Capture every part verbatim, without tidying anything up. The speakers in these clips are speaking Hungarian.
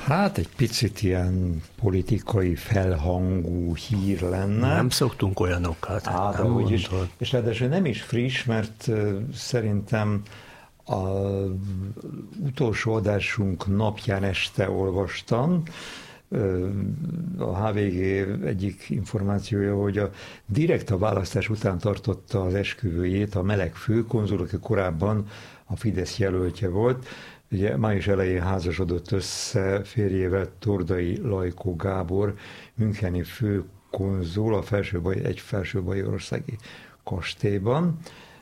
Hát egy picit ilyen politikai felhangú hír lenne. Nem szoktunk olyanokat. Hát, nem úgyis, és ráadásul nem is friss, mert uh, szerintem az utolsó adásunk napján este olvastam, a há vé gé egyik információja, hogy a direkt a választás után tartotta az esküvőjét a meleg főkonzul, aki korábban a Fidesz jelöltje volt. Ugye május elején házasodott össze férjével, Tordai Lajkó Gábor, müncheni főkonzul a felső, egy felső bajorországi kastélyban.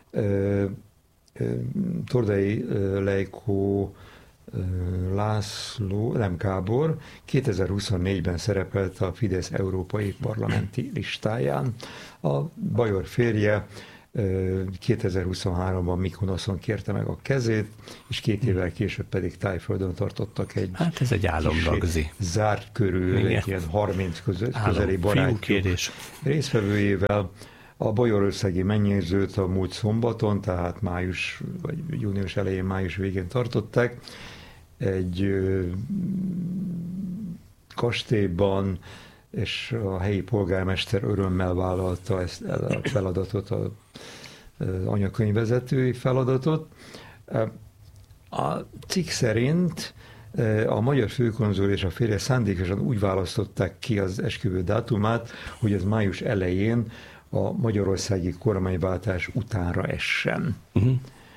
Tordai Lajkó László, nem Gábor, kétezer-huszonnégyben szerepelt a Fidesz európai parlamenti listáján. A bajor férje kétezer-huszonháromban Mykonoszon kérte meg a kezét, és két évvel később pedig Tájföldön tartottak egy, hát ez egy álomragzi. Zárt körül, egy ilyen harminc közeli barátjuk résztvevőjével. A bajorországi mennyegzőt a múlt szombaton, tehát május, vagy június elején, május végén tartották. Egy ö, kastélyban, és a helyi polgármester örömmel vállalta ezt a feladatot, az anyakönyvvezetői feladatot. A cikk szerint a magyar főkonzul és a férje szándékosan úgy választották ki az esküvő dátumát, hogy ez május elején a magyarországi kormányváltás utánra essen. Uh-huh.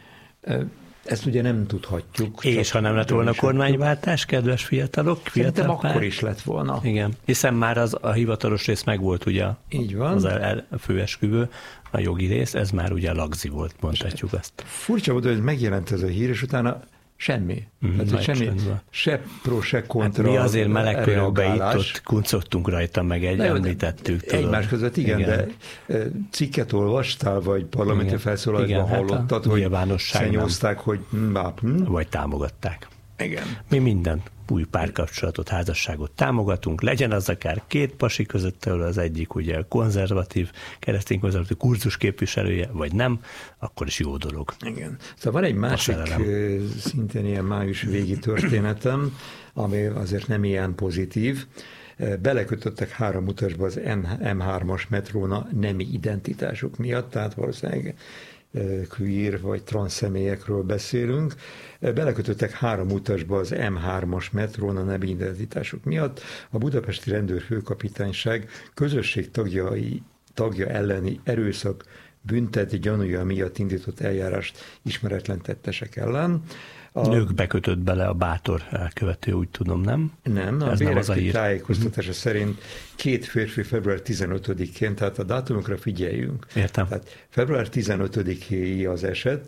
Ezt ugye nem tudhatjuk. És ha nem lett volna kormányváltás, kedves fiatalok? Szerintem fiatal akkor is lett volna. Igen, hiszen már az a hivatalos rész megvolt ugye. Így van. Az a, a főesküvő, a jogi rész, ez már ugye lagzi volt, mondhatjuk azt. Furcsa volt, hogy megjelent ez a hír, és utána semmi. Mm, hát, semmi, se pro, se kontra. Hát mi azért melegkörökbe itt ott kuncogtunk rajta, meg egy említettük. Egymás között, igen, igen, de cikket olvastál, vagy parlamenti felszólalásban hallottad, hogy szenyózták, hogy báp, hm? Vagy támogatták. Igen. Mi minden új párkapcsolatot, házasságot támogatunk, legyen az akár két pasi között, az egyik ugye konzervatív, keresztény konzervatív kurzus képviselője, vagy nem, akkor is jó dolog. Igen. Szóval van egy másik szintén ilyen május végi történetem, ami azért nem ilyen pozitív. Belekötöttek három utasba az em hármas metróna nemi identitásuk miatt, tehát valószínűleg queer vagy transz személyekről beszélünk. Belekötöttek három utasba az em hármas metrón a nemi identitásuk miatt. A budapesti rendőrfőkapitányság közösség tagjai, tagja elleni erőszak bünteti gyanúja miatt indított eljárást ismeretlen tettesek ellen. A nők bekötött bele a bátor elkövető, úgy tudom, nem? Nem, a bé er ef té tájékoztatása uh-huh. szerint két férfi február tizenötödikén, tehát a dátumokra figyeljünk. Értem. Tehát február tizenötödikéi az eset,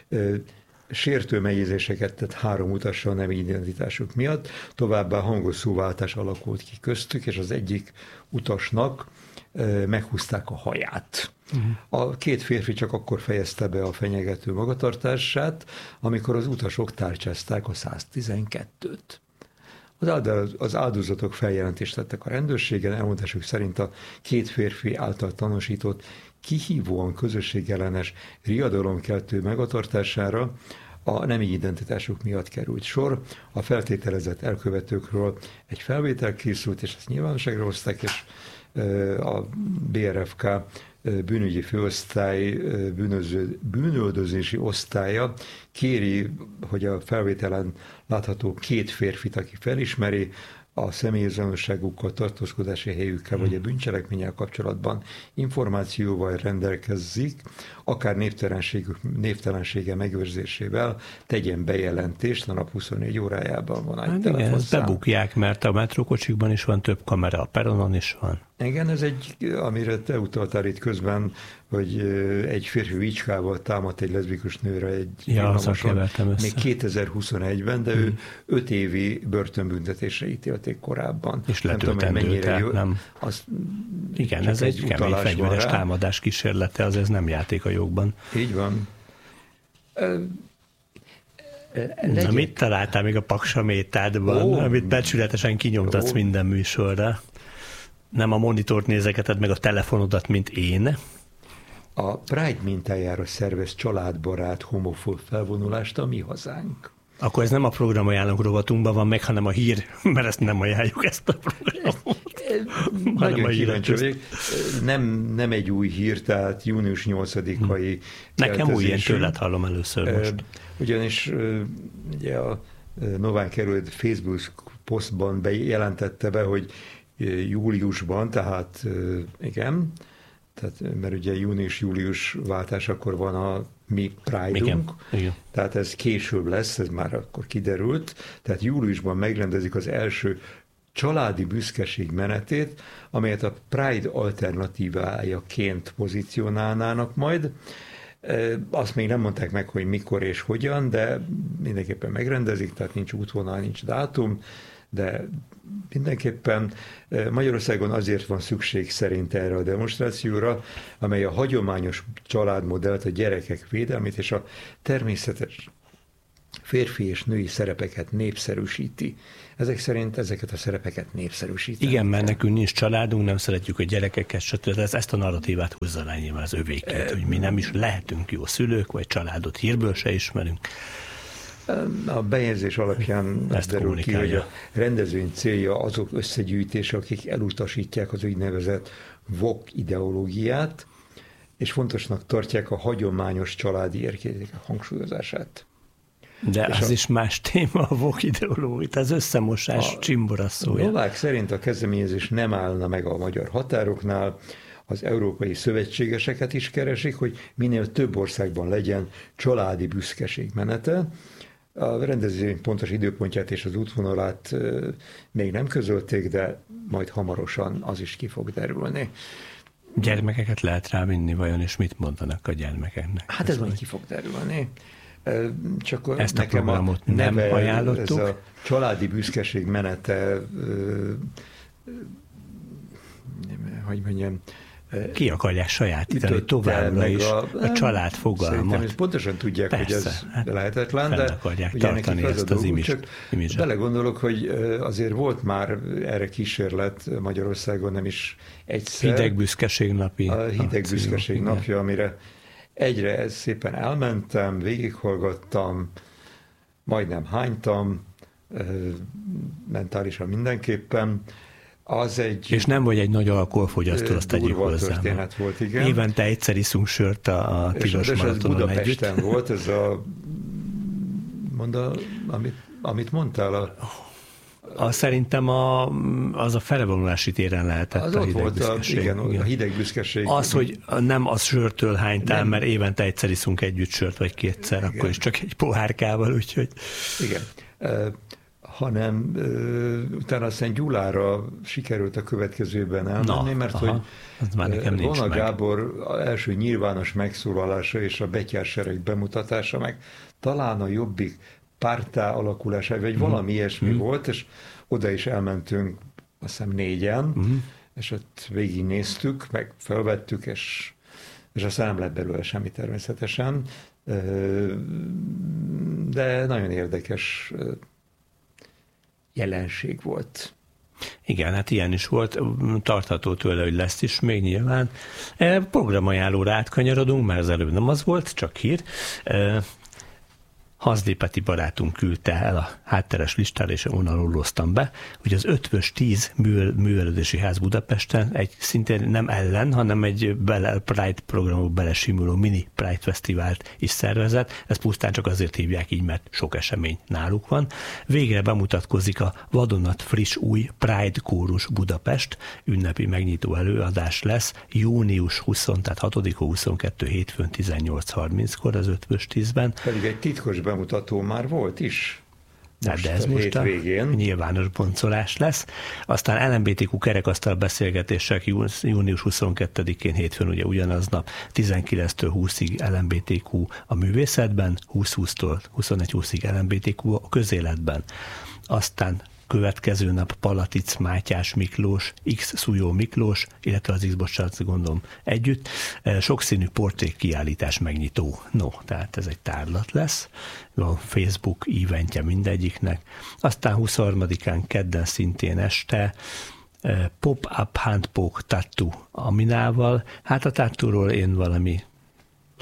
sértő megjegyzéseket tett három utasra a nemi identitásuk miatt, továbbá hangos szóváltás alakult ki köztük, és az egyik utasnak meghúzták a haját. Uh-huh. A két férfi csak akkor fejezte be a fenyegető magatartását, amikor az utasok tárcsázták a száztizenkettőt. Az áldozatok feljelentést tettek a rendőrségen, elmondásuk szerint a két férfi által tanúsított kihívóan közösségellenes riadalomkeltő magatartására a nemi identitásuk miatt került sor. A feltételezett elkövetőkről egy felvétel készült, és ezt nyilvánosságra hozták, és a bé er ef ká bűnügyi főosztály bűnöző, bűnöldözési osztálya kéri, hogy a felvételen látható két férfit, aki felismeri, a személyazonosságukkal, tartózkodási helyükkel vagy a bűncselekménnyel kapcsolatban információval rendelkezzik, akár névtelenségük, névtelensége megőrzésével tegyen bejelentést, a nap huszonnégy órájában van egy hát igen, ezt bebukják, mert a metrókocsikban is van több kamera, a peronon is van. Igen, ez egy, amire te utaltál itt közben, hogy egy férfi vicskával támadt egy leszbikus nőre egy ja, még kétezer-huszonegyben, de hmm. ő öt évi börtönbüntetésre ítélték korábban. És letöltendő, tehát nem. Az igen, ez egy, egy kemény fegyveres támadás kísérlete, az ez nem játék a jogban. Így van. Legyek. Na, mit találtál még a paksamétádban, oh. amit becsületesen kinyomtatsz oh. minden műsorra? Nem a monitort nézegeted meg a telefonodat, mint én. A Pride mintájára szervez családbarát homofób felvonulást a Mi Hazánk. Akkor ez nem a programajánlók rovatunkban van meg, hanem a hír, mert ezt nem ajánljuk, ezt a programot. Nagyon kíváncsi vagyok. Nem, nem egy új hír, tehát június nyolcadikai Nekem új, ilyen tőled hallom először most. Ugyanis ugye a Nován kerület Facebook posztban bejelentette be, hogy júliusban, tehát igen, tehát, mert ugye június-július váltás, akkor van a mi Pride-unk, tehát ez később lesz, ez már akkor kiderült, tehát júliusban megrendezik az első családi büszkeség menetét, amelyet a Pride alternatívájaként pozícionálnának majd. Azt még nem mondták meg, hogy mikor és hogyan, de mindenképpen megrendezik, tehát nincs útvonal, nincs dátum, de mindenképpen Magyarországon azért van szükség szerint erre a demonstrációra, amely a hagyományos családmodellt, a gyerekek védelmét és a természetes férfi és női szerepeket népszerűsíti. Ezek szerint ezeket a szerepeket népszerűsíti. Igen, mert nekünk nincs családunk, nem szeretjük a gyerekeket, stb. Ezt a narratívát húzza le nyilván az övéket, hogy mi nem is lehetünk jó szülők, vagy családot hírből se ismerünk. A bejegyzés alapján ezt derül ki, hogy a rendezvény célja azok összegyűjtése, akik elutasítják az úgynevezett woke ideológiát, és fontosnak tartják a hagyományos családi értékek hangsúlyozását. De és az a, is más téma, a woke ideológia, az összemosás csimboraszója. Novák szerint a kezdeményezés nem állna meg a magyar határoknál, az európai szövetségeseket is keresik, hogy minél több országban legyen családi büszkeség menete. A rendezvény pontos időpontját és az útvonalát még nem közölték, de majd hamarosan az is ki fog derülni. Gyermekeket lehet rávinni vajon, és mit mondanak a gyermekeknek? Hát ez majd ki fog derülni. Csak ezt a nekem programot a nem neve, ajánlottuk. Ez a családi büszkeség menete, hogy mondjam, ki akarják sajátítani továbbra is a, a család fogalmat. Pontosan tudják, persze, hogy ez hát lehetetlen, de akarják tartani ezt az imidzset. Belegondolok, hogy azért volt már erre kísérlet Magyarországon, nem is egyszer. Hideg büszkeség napi. A hideg büszkeség napja, amire egyre szépen elmentem, végighallgattam, majdnem hánytam, mentálisan mindenképpen. Az egy és nem vagy egy nagy alkoholfogyasztó, azt tegyük hozzá. Történet volt, igen. Évente egyszer iszunk sört a, a tilos és, maratonon és ez Budapesten együtt. volt, ez a, mondd a amit, amit mondtál, a A, szerintem a, az a felevonulási téren lehetett az a hideg volt büszkeség. A, igen, igen, a hideg büszkeség. Az, hogy nem az sörtől hánytál, nem. Mert évente egyszer iszunk együtt sört, vagy kétszer, igen. Akkor is csak egy pohárkával, úgyhogy... Igen. Uh, hanem uh, utána aztán Gyulára sikerült a következőben elmenni, mert aha, hogy Vona Gábor első nyilvános megszólalása és a betyársereg bemutatása, meg talán a Jobbik párttá alakulása, vagy mm. valami ilyesmi mm. volt, és oda is elmentünk, azt hiszem négyen, mm. és ott végignéztük, meg felvettük, és, és aztán nem lett belőle semmi természetesen, de nagyon érdekes jelenség volt. Igen, hát ilyen is volt, tartható tőle, hogy lesz is még nyilván. Programajánlóra átkanyarodunk, mert az előbb nem az volt, csak hír. Hazdi Peti barátunk küldte el a hátteres listára, és onnan olloztam be, hogy az Ötvös tíz művel, művelődési ház Budapesten egy szintén nem ellen, hanem egy bele, Pride programok belesimuló mini Pride fesztivált is szervezett. Ezt pusztán csak azért hívják így, mert sok esemény náluk van. Végre bemutatkozik a vadonat friss új Pride kórus Budapest. Ünnepi megnyitó előadás lesz június huszadika, tehát hatodika huszonkettő hétfőn tizennyolc harminckor az Ötvös tízben. Pedig egy titkos bemutató már volt is. Most de ez most a nyilvános boncolás lesz. Aztán el em bé té kú kerekasztal beszélgetések június huszonkettedikén hétfőn, ugye ugyanaznap tizenkilenctől húszig el em bé té kú a művészetben, húsz húsztól huszonegy húszig el em bé té kú a közéletben. Aztán következő nap Palatic Mátyás Miklós, X Szújó Miklós, illetve az X, bocsánat, gondolom együtt, sokszínű portrék kiállítás megnyitó. No, tehát ez egy tárlat lesz. A Facebook eventje mindegyiknek. Aztán huszonharmadikán kedden szintén este Pop-up Handpoke Tattoo Aminával. Hát a tattooról én valami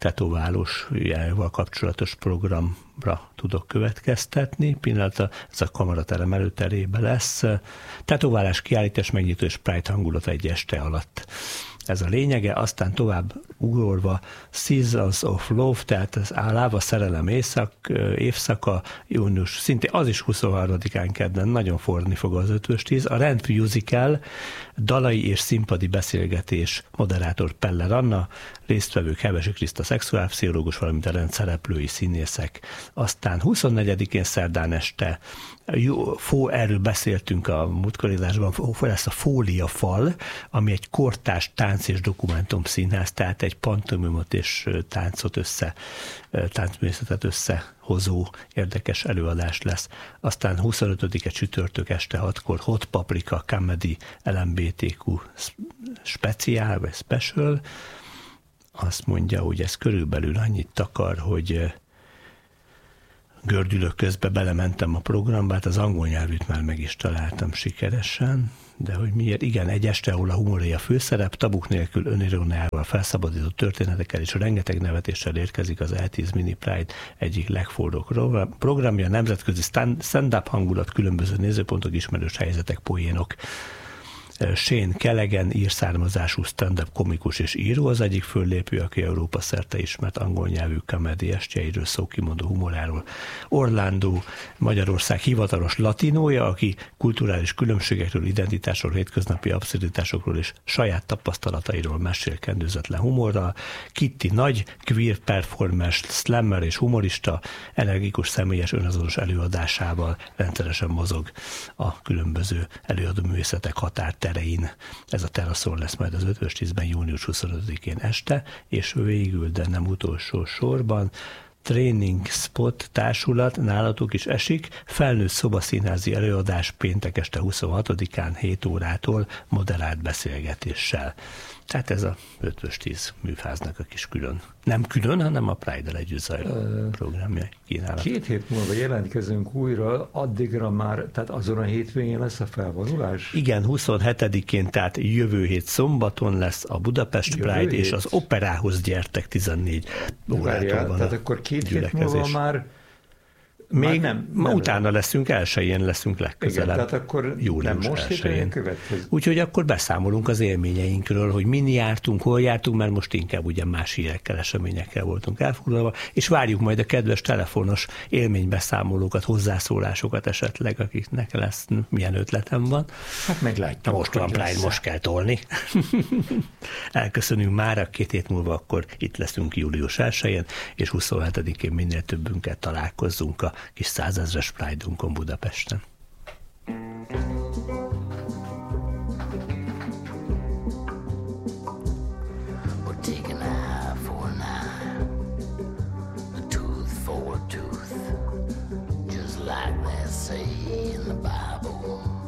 tetoválósjával kapcsolatos programra tudok következtetni. Pillanatra ez a kamaraterem előterébe lesz. Tetoválás, kiállítás, megnyitó és Pride hangulat egy este alatt. Ez a lényege, aztán tovább ugorva Seasons of Love, tehát az Láva szerelem éjszak, évszaka, június, szintén az is huszonharmadikán kedden, nagyon forni fog az ötvös tíz. A Rend Musical, dalai és színpadi beszélgetés, moderátor Peller Anna, résztvevők Hevesi Kriszta szexuálpszichológus, valamint a rend szereplői színészek. Aztán huszonnegyedikén szerdán este, jó, fó, erről beszéltünk a múltkoridásban, lesz a Fólia Fal, ami egy kortárs tánc és dokumentum színház, tehát egy pantomimot és táncot össze, táncművészetet összehozó érdekes előadás lesz. Aztán huszonötödike csütörtök este hatkor Hot Paprika Comedy el em bé té kú speciál, vagy special. Azt mondja, hogy ez körülbelül annyit takar, hogy gördülök közben belementem a programba, hát az angol nyelvűt már meg is találtam sikeresen, de hogy miért? Igen, egy este, ahol a humoré a főszerep, tabuk nélkül öniróniával felszabadított történetekkel és rengeteg nevetéssel érkezik az E tíz Mini Pride egyik legforróbb programja, nemzetközi stand-up hangulat, különböző nézőpontok, ismerős helyzetek, poénok. Shane Callaghan, ír származású stand-up komikus és író, az egyik föllépő, aki Európa szerte ismert angol nyelvű komédi estjeiről, szókimondó humoráról. Orlando, Magyarország hivatalos latinója, aki kulturális különbségekről, identitásról, hétköznapi abszurditásokról és saját tapasztalatairól mesél kendőzetlen humorral. Kitty nagy, queer performer, slammer és humorista, energikus, személyes, önazonos előadásával rendszeresen mozog a különböző előadóművészetek határt terein. Ez a teraszon lesz majd az ötvös tízben június huszonötödikén este, és végül, de nem utolsó sorban, Training Spot társulat, nálatok is esik, felnőtt szobaszínházi előadás péntek este huszonhatodikán hét órától moderált beszélgetéssel. Tehát ez a ötvös tíz műfáznak a kis külön, nem külön, hanem a Pride-del együtt zajló programja kínálat. Két hét múlva jelentkezünk újra, addigra már, tehát azon a hétvégén lesz a felvonulás? Igen, huszonhetedikén, tehát jövő hét szombaton lesz a Budapest jövő Pride, hét? És az operához gyertek tizennégy órától van. Tehát akkor két hét múlva már Még nem, ma nem utána lesz. leszünk, elsőjén leszünk legközelebb. Igen, tehát akkor nem most elsőjén. Úgyhogy akkor beszámolunk az élményeinkről, hogy min jártunk, hol jártunk, mert most inkább ugye más hírekkel, eseményekkel voltunk elfoglalva, és várjuk majd a kedves telefonos élménybeszámolókat, hozzászólásokat esetleg, akiknek lesz, milyen ötletem van. Hát meglátjuk. Na most van Pride, most kell tolni. Elköszönünk már, a két hét múlva akkor itt leszünk július elsőjén, és huszonhetedikén minél többünket találkozzunk a kis százezres Pride-unkon Budapesten. We'll take an eye for an eye, a tooth for a tooth, just like they say in the Bible.